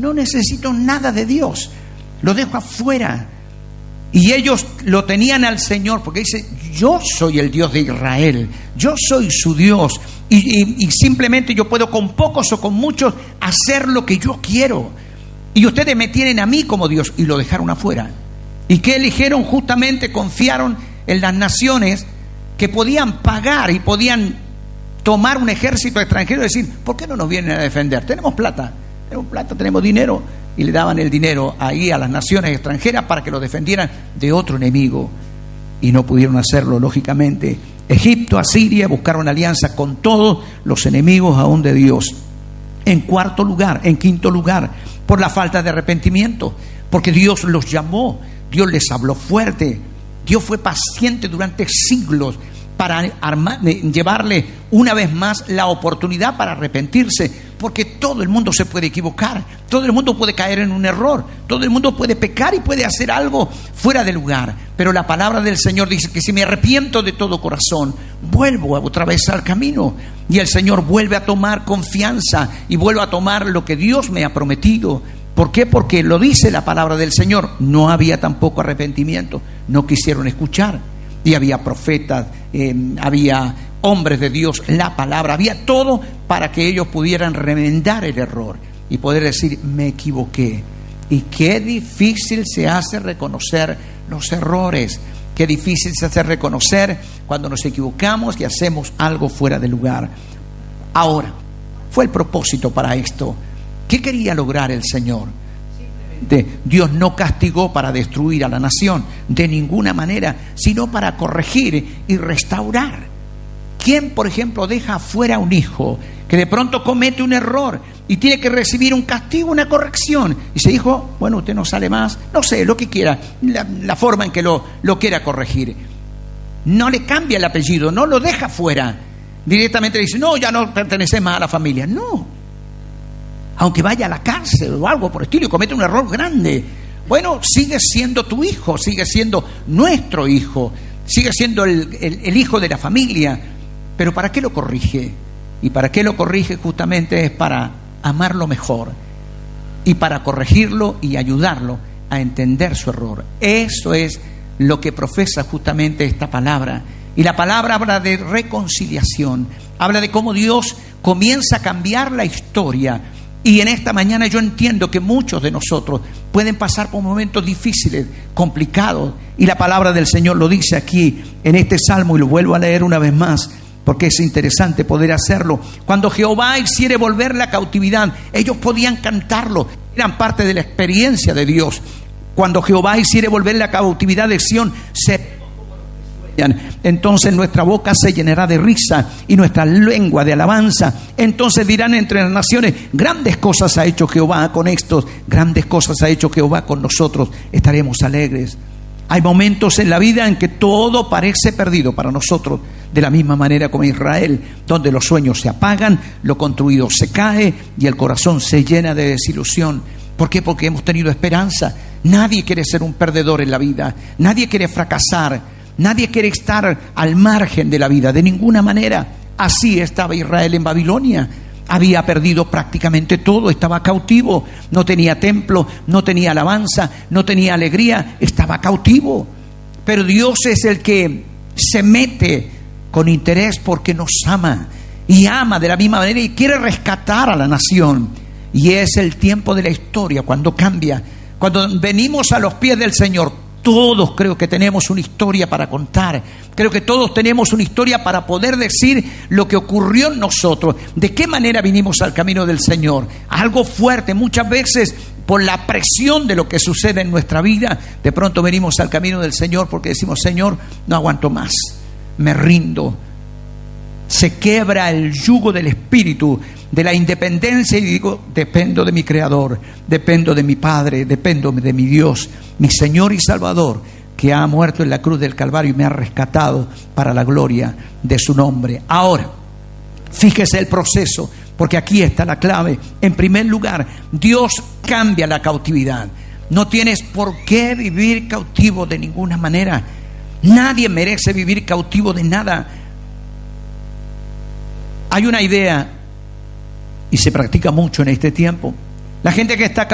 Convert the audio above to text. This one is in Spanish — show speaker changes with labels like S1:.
S1: no necesito nada de Dios, lo dejo afuera. Y ellos lo tenían al Señor, porque dice, yo soy el Dios de Israel, yo soy su Dios, y simplemente yo puedo con pocos o con muchos hacer lo que yo quiero, y ustedes me tienen a mí como Dios, y lo dejaron afuera. ¿Y qué eligieron? Justamente confiaron en las naciones que podían pagar y podían tomar un ejército extranjero y decir, ¿por qué no nos vienen a defender? Tenemos plata, tenemos dinero. Y le daban el dinero ahí a las naciones extranjeras para que lo defendieran de otro enemigo. Y no pudieron hacerlo, lógicamente. Egipto, Asiria buscaron alianza con todos los enemigos aún de Dios. En quinto lugar, por la falta de arrepentimiento. Porque Dios los llamó, Dios les habló fuerte. Dios fue paciente durante siglos para llevarle una vez más la oportunidad para arrepentirse, porque todo el mundo se puede equivocar, todo el mundo puede caer en un error, todo el mundo puede pecar y puede hacer algo fuera de lugar, pero la palabra del Señor dice que si me arrepiento de todo corazón, vuelvo otra vez al camino, y el Señor vuelve a tomar confianza y vuelve a tomar lo que Dios me ha prometido. ¿Por qué? Porque lo dice la palabra del Señor. No había tampoco arrepentimiento, no quisieron escuchar. Y había profetas, había hombres de Dios, la palabra, había todo para que ellos pudieran remendar el error y poder decir, me equivoqué. Y qué difícil se hace reconocer los errores, qué difícil se hace reconocer cuando nos equivocamos y hacemos algo fuera de lugar. Ahora, fue el propósito para esto. ¿Qué quería lograr el Señor? Dios no castigó para destruir a la nación, de ninguna manera, sino para corregir y restaurar. ¿Quién, por ejemplo, deja afuera a un hijo que de pronto comete un error y tiene que recibir un castigo, una corrección? Y se dijo, bueno, usted no sale más, no sé, lo que quiera, la forma en que lo quiera corregir. No le cambia el apellido, no lo deja fuera. Directamente le dice, no, ya no pertenece más a la familia. No. Aunque vaya a la cárcel o algo por el estilo y comete un error grande, bueno, sigue siendo tu hijo, sigue siendo nuestro hijo, sigue siendo el hijo de la familia. Pero ¿para qué lo corrige? Y para qué lo corrige justamente es para amarlo mejor y para corregirlo y ayudarlo a entender su error. Eso es lo que profesa justamente esta palabra. Y la palabra habla de reconciliación, habla de cómo Dios comienza a cambiar la historia. Y en esta mañana yo entiendo que muchos de nosotros pueden pasar por momentos difíciles, complicados, y la palabra del Señor lo dice aquí en este salmo, y lo vuelvo a leer una vez más porque es interesante poder hacerlo. Cuando Jehová hiciere volver la cautividad, ellos podían cantarlo, eran parte de la experiencia de Dios. Cuando Jehová hiciere volver la cautividad de Sión, entonces nuestra boca se llenará de risa y nuestra lengua de alabanza. Entonces dirán entre las naciones, grandes cosas ha hecho Jehová con estos, grandes cosas ha hecho Jehová con nosotros, estaremos alegres. Hay momentos en la vida en que todo parece perdido para nosotros, de la misma manera como Israel, donde los sueños se apagan, lo construido se cae y el corazón se llena de desilusión. ¿Por qué? Porque hemos tenido esperanza. Nadie quiere ser un perdedor en la vida, nadie quiere fracasar. Nadie quiere estar al margen de la vida, de ninguna manera. Así estaba Israel en Babilonia. Había perdido prácticamente todo, estaba cautivo, no tenía templo, no tenía alabanza, no tenía alegría, estaba cautivo. Pero Dios es el que se mete con interés porque nos ama y ama de la misma manera y quiere rescatar a la nación. Y es el tiempo de la historia cuando cambia, cuando venimos a los pies del Señor. Todos creo que tenemos una historia para contar. Creo que todos tenemos una historia para poder decir lo que ocurrió en nosotros. ¿De qué manera vinimos al camino del Señor? Algo fuerte. Muchas veces por la presión de lo que sucede en nuestra vida, de pronto venimos al camino del Señor porque decimos, Señor, no aguanto más, me rindo. Se quiebra el yugo del espíritu, de la independencia, y digo, dependo de mi Creador, dependo de mi Padre, dependo de mi Dios, mi Señor y Salvador, que ha muerto en la cruz del Calvario y me ha rescatado para la gloria de su nombre. Ahora, fíjese el proceso, porque aquí está la clave. En primer lugar, Dios cambia la cautividad. No tienes por qué vivir cautivo de ninguna manera. Nadie merece vivir cautivo de nada. Hay una idea, y se practica mucho en este tiempo. La gente que está